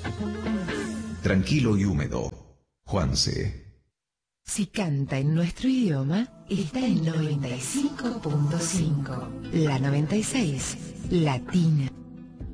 Tranquilo y húmedo. Juanse. Si canta en nuestro idioma, está en 95.5. La 96, Latina.